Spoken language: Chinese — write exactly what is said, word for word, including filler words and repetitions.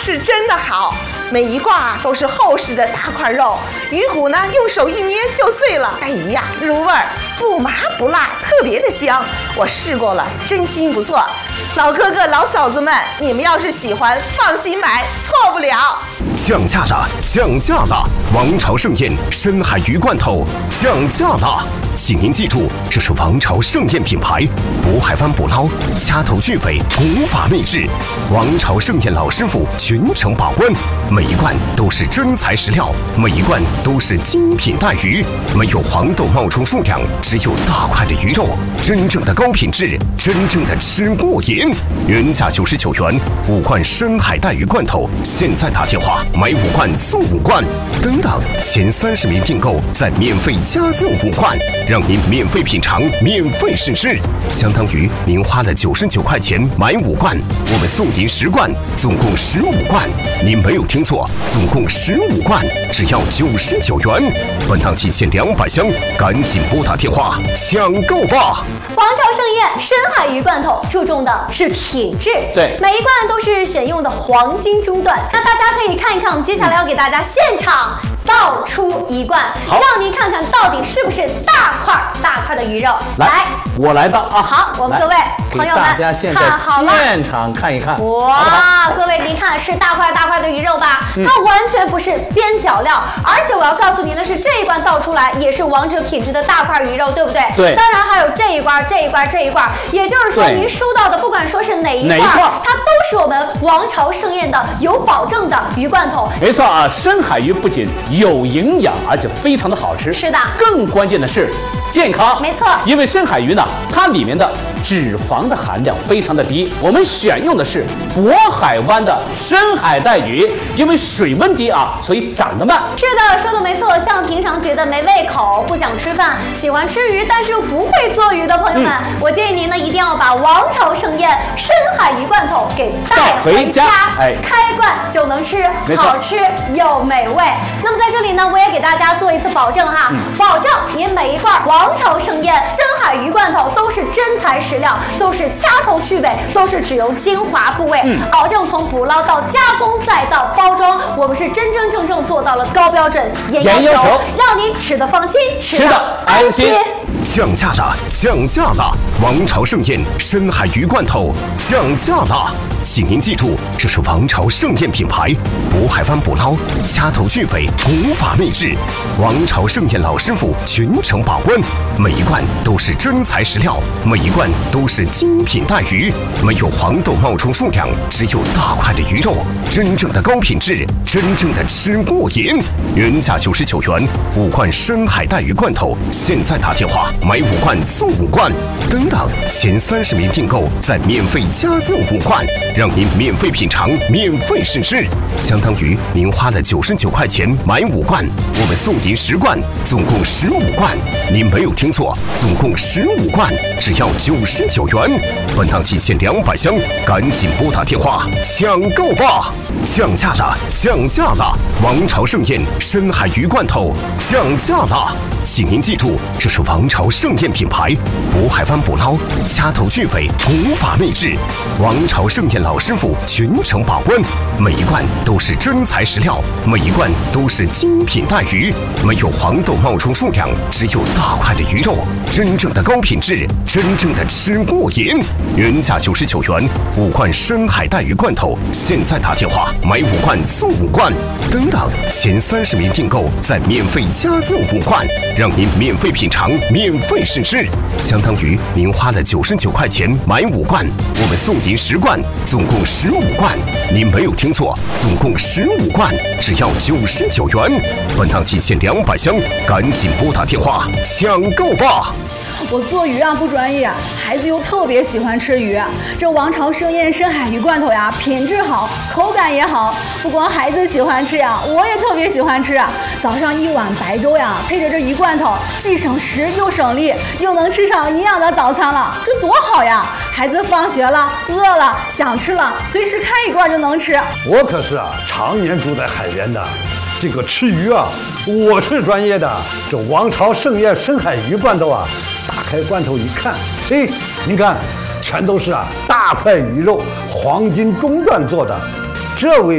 是真的好，每一块啊都是厚实的大块肉，鱼骨呢用手一捏就碎了，带鱼呀入味儿，不麻不辣，特别的香。我试过了，真心不错。老哥哥老嫂子们，你们要是喜欢，放心买，错不了。 降价了，降价了！王朝盛宴深海鱼罐头降价了，请您记住，这是王朝盛宴品牌，渤海湾捕捞，掐头去尾，古法秘制。王朝盛宴老师傅全程把关，每一罐都是真材实料，每一罐都是精品带鱼，没有黄豆冒充数量，只有大块的鱼肉，真正的高品质，真正的吃过瘾。原价九十九元，五罐深海带鱼罐头，现在打电话买五罐送五罐，等等，前三十名订购再免费加赠五罐，让您免费品尝，免费试吃，相当于您花了九十九块钱买五罐，我们送您十罐，总共十五罐。您没有听错，总共十五罐，只要九十九元。本档仅限两百箱，赶紧拨打电话抢购吧！ 王朝盛宴深海鱼罐头注重的是品质， 对， 每一罐都是选用的黄金中段。那大家可以看一看，我们接下来要给大家现场倒出一罐，让您看看到底是不是大块大块的鱼肉。 来，来我来到啊！ 好，我们各位朋友们大家现在现场看一看。 哇，各位您看是大块大块的鱼肉吧？嗯、它完全不是边角料，而且我要告诉您的是，这一罐倒出来也是王者品质的大块鱼肉，对不对？ 对。 当然还有这一罐、这一罐、这一罐，也就是说您收到的不管说是哪一罐，它都是我们王朝盛宴的有保证的鱼罐头。 没错啊，深海鱼不仅有营养，而且非常的好吃。 是的。 更关键的是健康。 没错。 因为深海鱼呢，它里面的脂肪的含量非常的低，我们选用的是渤海湾的深海带鱼，因为水温低啊，所以长得慢。 是的，说的没错。像平常觉得没胃口、不想吃饭、喜欢吃鱼但是又不会做鱼的朋友们，嗯、我建议您呢一定要把王朝盛宴深海鱼罐头给带回家， 哎， 开罐就能吃，好吃又美味。那么在这里呢，我也给大家做一次保证哈，嗯、保证您每一罐王朝盛宴深海鱼罐头都是真材实料，都是掐头去尾，都是只用精华部位，嗯、保证从捕捞到加工再到包装，我们是真真正正做到了高标准、严要求，让您吃得放心，吃得安心。 降价了，降价了！王朝盛宴深海鱼罐头降价了，请您记住，这是王朝盛宴品牌，渤海湾捕捞，掐头去尾，古法秘制。王朝盛宴老师傅全程把关，每一罐都是真材实料，每一罐都是精品带鱼，没有黄豆冒充数量，只有大块的鱼肉，真正的高品质，真正的吃过瘾。原价九十九元，五罐深海带鱼罐头，现在打电话买五罐送五罐，等等，前三十名订购再免费加赠五罐，让您免费品尝，免费试吃，相当于您花了九十九块钱买五罐，我们送您十罐，总共十五罐。您没有听错，总共十五罐，只要九十九元。本档仅限两百箱，赶紧拨打电话抢购吧！降价了，降价了！王朝盛宴深海鱼罐头降价了，请您记住，这是王朝盛宴品牌，渤海湾捕捞，掐头去尾，古法秘制。王朝盛宴老师傅全程把关，每一罐都是真材实料，每一罐都是精品带鱼，没有黄豆冒充数量，只有大块的鱼肉，真正的高品质，真正的吃过瘾。原价九十九元，五罐深海带鱼罐头，现在打电话买五罐送五罐，等等，前三十名订购再免费加赠五罐，让您免费品尝，免费试吃，相当于您花了九十九块钱买五罐，我们送您十罐，总共十五罐。您没有听错，总共十五罐，只要九十九元。本档仅限两百箱，赶紧拨打电话抢购吧！ 我做鱼啊不专业，孩子又特别喜欢吃鱼。这王朝盛宴深海鱼罐头呀，品质好，口感也好。不光孩子喜欢吃呀，我也特别喜欢吃。早上一碗白粥呀，配着这鱼罐头，既省时又省力，又能吃上营养的早餐了，这多好呀！孩子放学了，饿了，想吃了，随时开一罐就能吃。 我可是啊，常年住在海边的。这个吃鱼啊，我是专业的。这王朝盛宴深海鱼罐头啊，打开罐头一看，哎，你看，全都是啊大块鱼肉，黄金中段做的，这味